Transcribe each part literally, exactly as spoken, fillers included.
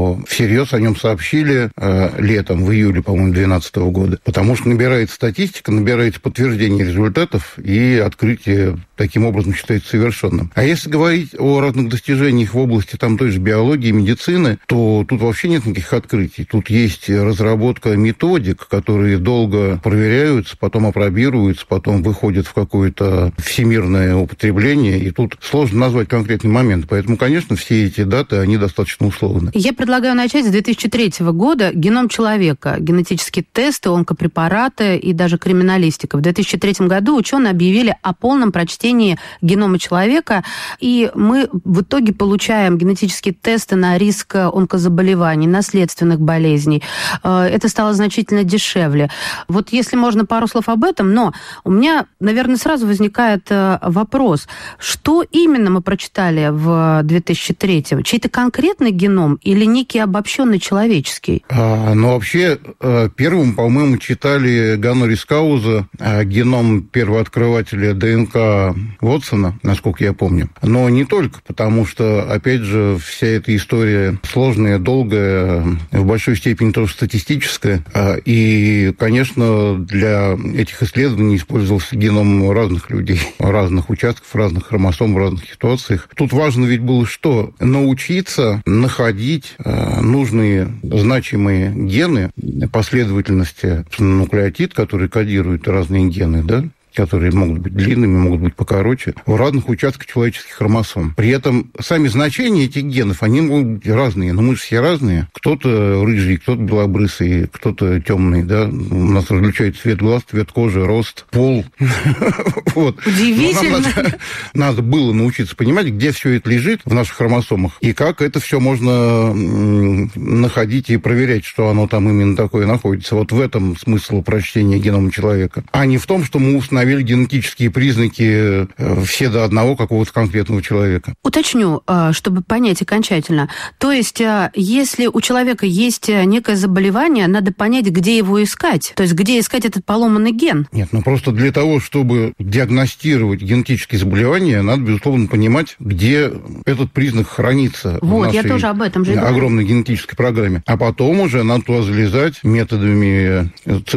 всерьез о нем сообщили э, летом, в июле, по-моему, две тысячи двенадцатого года. Потому что набирается статистика, набирается подтверждение результатов, и открытие таким образом считается совершенным. А если говорить о разных достижениях в области там, той же биологии, медицины, то тут вообще нет никаких открытий. Тут есть разработка методик, которые долго проверяются, потом апробируются, потом выходят в какое-то всемирное употребление, и тут сложно назвать конкретный момент. Поэтому, конечно, все эти даты, они достаточно условны. Я предлагаю начать с две тысячи третьего года. Геном человека, генетические тесты, онкопрепараты и даже криминалистика. В две тысячи третьем году ученые объявили о полном прочтении генома человека, и мы в итоге получаем генетические тесты на риск онкозаболеваний, наследственных болезней. Это стало значительно дешевле. Вот если можно пару слов об этом, но у меня, наверное, сразу возникает вопрос, что именно мы прочитали в две тысячи третьем? Чей-то конкретный геном или некий обобщенный человеческий? А, ну, вообще, первым, по-моему, читали Гонорис Кауза, геном первооткрывателя ДНК Вотсона, насколько я помню. Но не только, потому что, опять же, вся эта история сложная, долгая, в большой степени тоже статистическая. И, конечно, для этих исследований использовался геном разных людей, разных участков, разных хромосом в разных ситуациях. Тут важно ведь было что? Научиться находить нужные значимые гены, последовательности нуклеотид, которые кодируют разные гены, да, которые могут быть длинными, могут быть покороче, в разных участках человеческих хромосом. При этом сами значения этих генов, они могут быть разные, но мы же все разные. Кто-то рыжий, кто-то белобрысый, кто-то темный, да. У нас различают цвет глаз, цвет кожи, рост, пол. Удивительно. Надо было научиться понимать, где все это лежит в наших хромосомах, и как это все можно находить и проверять, что оно там именно такое находится. Вот в этом смысл прочтения генома человека. А не в том, что мы установили генетические признаки все до одного какого-то конкретного человека. Уточню, чтобы понять окончательно. То есть, если у человека есть некое заболевание, надо понять, где его искать. То есть, где искать этот поломанный ген. Нет, ну просто для того, чтобы диагностировать генетические заболевания, надо, безусловно, понимать, где этот признак хранится. Вот, в нашей я тоже об этом же огромной генетической программе. А потом уже надо туда залезать методами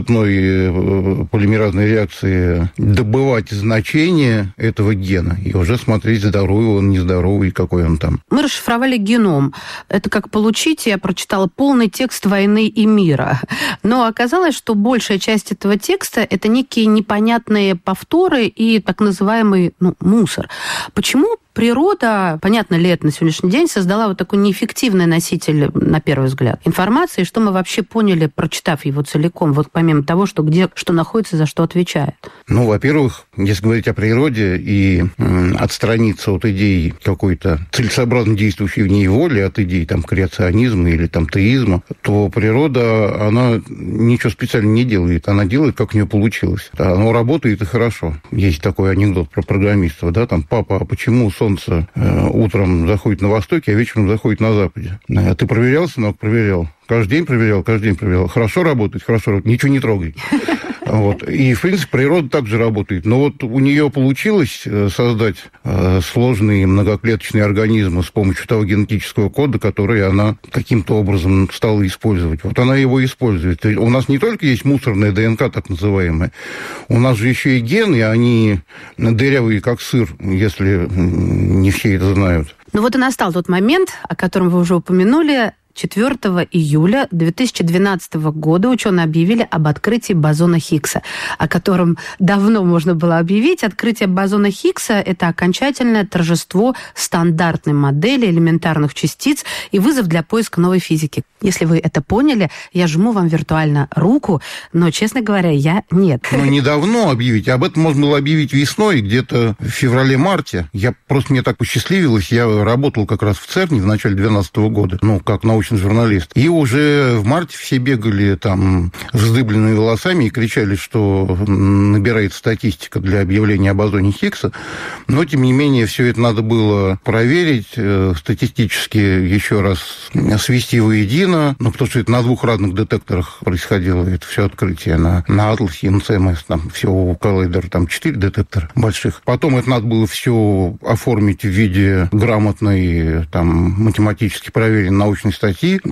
цепной полимеразной реакции, добывать значение этого гена и уже смотреть, здоровый он, нездоровый, какой он там. Мы расшифровали геном. Это как получить, я прочитала полный текст «Войны и мира». Но оказалось, что большая часть этого текста – это некие непонятные повторы и так называемый ну, мусор. Почему природа, понятно ли это на сегодняшний день, создала вот такой неэффективный носитель, на первый взгляд, информации, что мы вообще поняли, прочитав его целиком, вот помимо того, что где что находится, за что отвечает? Ну, во-первых, если говорить о природе и м, отстраниться от идей какой-то целесообразно действующей в ней воли, от идей там креационизма или там теизма, то природа, она ничего специально не делает, она делает, как у нее получилось. Оно работает и хорошо. Есть такой анекдот про программистов, да, там, папа, а почему солнце э, утром заходит на востоке, а вечером заходит на западе? А ты проверял, сынок? Проверял. Каждый день проверял, каждый день проверял. Хорошо работает, хорошо работает, ничего не трогай. Вот. И, в принципе, природа также работает. Но вот у нее получилось создать сложные многоклеточные организмы с помощью того генетического кода, который она каким-то образом стала использовать. Вот она его использует. И у нас не только есть мусорная ДНК, так называемая, у нас же еще и гены, они дырявые, как сыр, если не все это знают. Ну вот и настал тот момент, о котором вы уже упомянули. четвёртого июля две тысячи двенадцатого года ученые объявили об открытии бозона Хиггса, о котором давно можно было объявить. Открытие бозона Хиггса – это окончательное торжество стандартной модели элементарных частиц и вызов для поиска новой физики. Если вы это поняли, я жму вам виртуально руку, но, честно говоря, я нет. Ну, недавно объявить. Об этом можно было объявить весной, где-то в феврале-марте. Я просто, мне так посчастливилось, я работал как раз в ЦЕРНе в начале две тысячи двенадцатого года, ну, как научный журналист. И уже в марте все бегали там вздыбленными волосами и кричали, что набирает статистика для объявления о бозоне Хиггса. Но, тем не менее, все это надо было проверить, статистически еще раз свести воедино, ну, потому что это на двух разных детекторах происходило, это все открытие, на, на Атласе и на ЦМС, там всего у коллайдера там четыре детектора больших. Потом это надо было все оформить в виде грамотной, там, математически проверенной научной статьи.